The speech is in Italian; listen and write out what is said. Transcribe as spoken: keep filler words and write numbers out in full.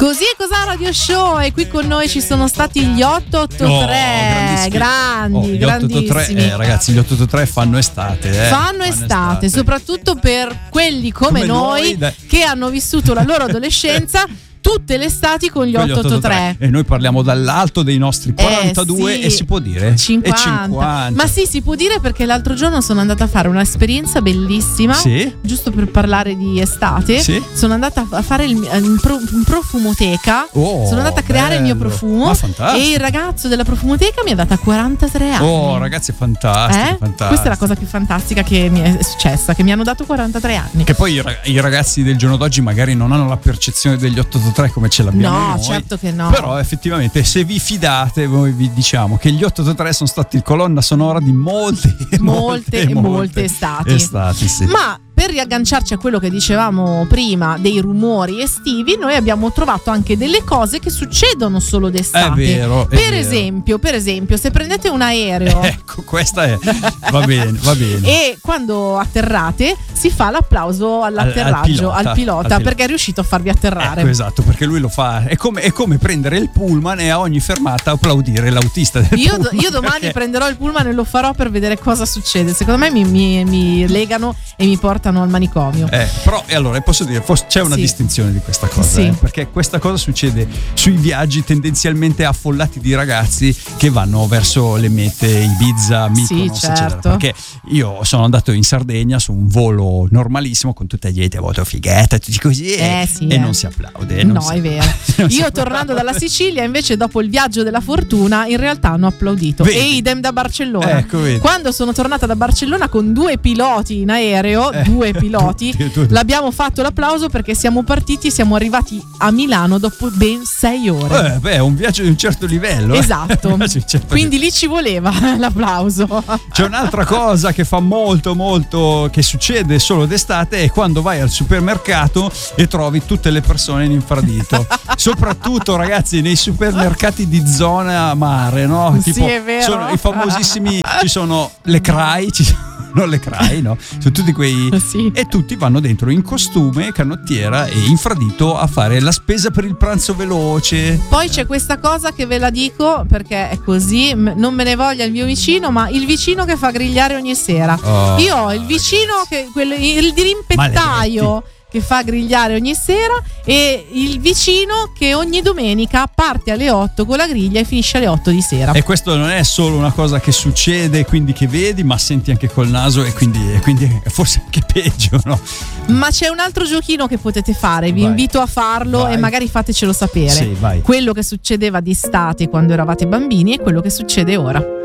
Così è Cos'ha Radio Show, e qui con noi ci sono stati gli otto otto tre, oh, grandi, oh, gli grandissimi. otto otto tre, eh, ragazzi, gli otto otto tre fanno estate. Eh. Fanno, fanno estate, estate, soprattutto per quelli come, come noi, noi che hanno vissuto la loro adolescenza tutte le estati con gli otto otto tre. E noi parliamo dall'alto dei nostri quarantadue, eh, sì. E si può dire cinquanta. E cinquanta. Ma sì, si può dire, perché l'altro giorno sono andata a fare un'esperienza bellissima. Sì. Giusto per parlare di estate, sì. Sono andata a fare il, in, pro, in profumoteca. Oh, sono andata a creare bello. il mio profumo. E il ragazzo della profumoteca mi ha data quarantatré anni. Oh, ragazzi, è fantastico, eh? fantastico. Questa è la cosa più fantastica che mi è successa, che mi hanno dato quarantatré anni. Che poi i ragazzi del giorno d'oggi magari non hanno la percezione degli otto otto tre come ce l'abbiamo. No, noi, certo che no. Però effettivamente, se vi fidate, noi vi diciamo che gli otto otto tre sono stati il colonna sonora di molte molte molte, molte, molte estati. estati sì. Ma per riagganciarci a quello che dicevamo prima dei rumori estivi, noi abbiamo trovato anche delle cose che succedono solo d'estate. È vero, è per vero. esempio, per esempio, se prendete un aereo, ecco, questa è va bene, va bene. E quando atterrate si fa l'applauso all'atterraggio, al, al, pilota, al, pilota, al pilota, perché è riuscito a farvi atterrare. Ecco, esatto, perché lui lo fa. È come, è come prendere il pullman e a ogni fermata applaudire l'autista del io, pullman. Io domani perché... prenderò il pullman e lo farò per vedere cosa succede. Secondo me mi, mi, mi legano e mi portano al manicomio. Eh, però, e allora posso dire, c'è una sì. distinzione di questa cosa, sì. eh, perché questa cosa succede sui viaggi tendenzialmente affollati di ragazzi che vanno verso le mete Ibiza, Mykonos, sì, eccetera. certo. Perché io sono andato in Sardegna su un volo normalissimo con tutta gente a voto fighetta, tutti così, eh, e, sì, e eh. non si applaude. Non no, si è vero. Io tornando dalla Sicilia, invece, dopo il viaggio della fortuna, in realtà hanno applaudito. Vedi. E idem da Barcellona. Ecco, vedi. Quando sono tornata da Barcellona con due piloti in aereo, eh. due piloti, tu, tu, tu. l'abbiamo fatto l'applauso perché siamo partiti, siamo arrivati a Milano dopo ben sei ore. Eh, beh, è un viaggio di un certo livello. Esatto. Eh. certo Quindi lì ci voleva l'applauso. C'è un'altra cosa che fa molto molto, che succede solo d'estate, è quando vai al supermercato e trovi tutte le persone in infradito. Soprattutto, ragazzi, nei supermercati di zona mare, no? Sì, Tipo, è vero. sono i famosissimi, ci sono le C R A I, ci sono non le C R A I, no? Sono tutti quei sì. E tutti vanno dentro in costume, canottiera e infradito a fare la spesa per il pranzo veloce. Poi c'è questa cosa che ve la dico perché è così, non me ne voglia il mio vicino, ma il vicino che fa grigliare ogni sera. Oh, io ho il vicino che quello, il dirimpettaio maledetti. che fa grigliare ogni sera, e il vicino che ogni domenica parte alle otto con la griglia e finisce alle otto di sera. E questo non è solo una cosa che succede, quindi che vedi, ma senti anche col naso, e quindi, e quindi forse anche peggio, no? Ma c'è un altro giochino che potete fare, vi vai. invito a farlo, vai. E magari fatecelo sapere. Sì, vai. Quello che succedeva d'estate quando eravate bambini e quello che succede ora.